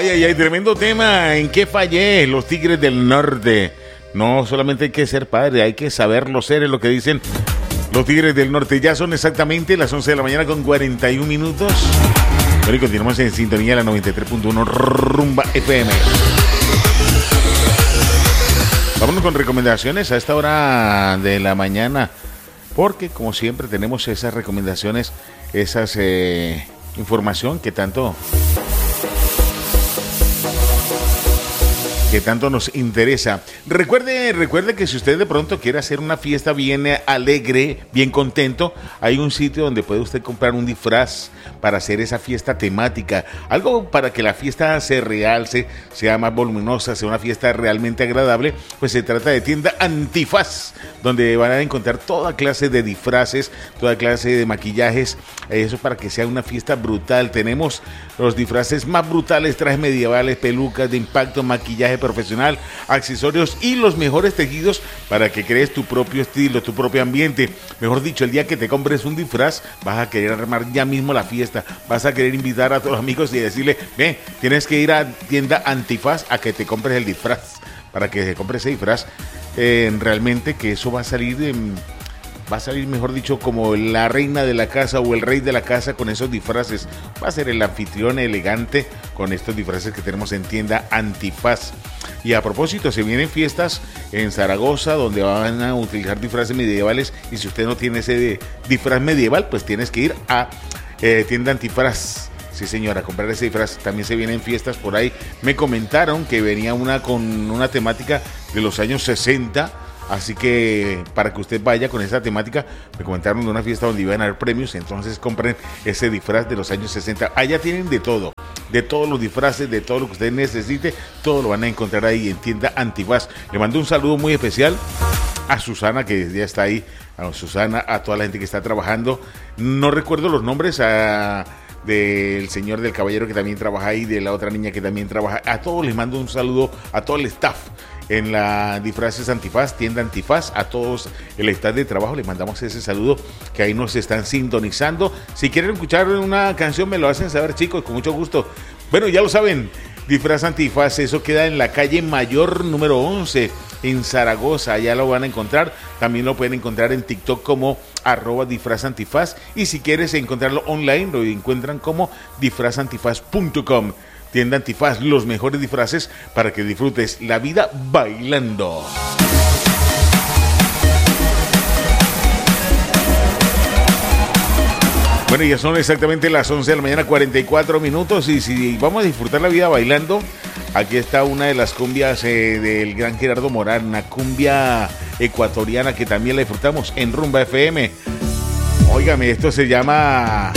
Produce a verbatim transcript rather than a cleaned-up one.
Ay, ay, ay, tremendo tema. ¿En qué fallé? Los Tigres del Norte. No solamente hay que ser padre, hay que saberlo ser, es lo que dicen los Tigres del Norte. Ya son exactamente las once de la mañana con cuarenta y un minutos. Bueno, y continuamos en sintonía de la noventa y tres punto uno Rumba F M. Vámonos con recomendaciones a esta hora de la mañana, porque como siempre tenemos esas recomendaciones, esas eh, información que tanto que tanto nos interesa. Recuerde, recuerde que si usted de pronto quiere hacer una fiesta bien alegre, bien contento, hay un sitio donde puede usted comprar un disfraz para hacer esa fiesta temática, algo para que la fiesta se realce, sea más voluminosa, sea una fiesta realmente agradable. Pues se trata de Tienda Antifaz, donde van a encontrar toda clase de disfraces, toda clase de maquillajes, eso para que sea una fiesta brutal. Tenemos los disfraces más brutales, trajes medievales, pelucas de impacto, maquillaje profesional, accesorios y los mejores tejidos para que crees tu propio estilo, tu propio ambiente. Mejor dicho, el día que te compres un disfraz, vas a querer armar ya mismo la fiesta, vas a querer invitar a todos los amigos y decirle, ven, tienes que ir a Tienda Antifaz a que te compres el disfraz, para que te compres ese disfraz, eh, realmente que eso va a salir de... Va a salir, mejor dicho, como la reina de la casa o el rey de la casa con esos disfraces. Va a ser el anfitrión elegante con estos disfraces que tenemos en Tienda Antifaz. Y a propósito, se vienen fiestas en Zaragoza donde van a utilizar disfraces medievales. Y si usted no tiene ese disfraz medieval, pues tienes que ir a eh, Tienda Antifaz. Sí, señora, comprar ese disfraz. También se vienen fiestas por ahí. Me comentaron que venía una con una temática de los años sesenta. Así que para que usted vaya con esa temática, me comentaron de una fiesta donde iban a haber premios, entonces compren ese disfraz de los años sesenta. Allá tienen de todo, de todos los disfraces, de todo lo que usted necesite, todo lo van a encontrar ahí en Tienda Antifaz. Le mando un saludo muy especial a Susana, que ya está ahí, a Susana, a toda la gente que está trabajando. No recuerdo los nombres, a... del señor del caballero que también trabaja ahí, de la otra niña que también trabaja. A todos les mando un saludo, a todo el staff en la Disfraces Antifaz, Tienda Antifaz, a todos el staff de trabajo les mandamos ese saludo, que ahí nos están sintonizando. Si quieren escuchar una canción me lo hacen saber, chicos, con mucho gusto. Bueno, ya lo saben, Disfraz Antifaz, eso queda en la calle Mayor número once en Zaragoza, allá lo van a encontrar. También lo pueden encontrar en TikTok como arroba Disfraz Antifaz, y si quieres encontrarlo online lo encuentran como disfraz antifaz punto com. Tienda Antifaz, los mejores disfraces para que disfrutes la vida bailando. Bueno, ya son exactamente las once de la mañana, cuarenta y cuatro minutos, y si vamos a disfrutar la vida bailando, aquí está una de las cumbias eh, del gran Gerardo Morán, una cumbia ecuatoriana que también la disfrutamos en Rumba F M. Óigame, esto se llama...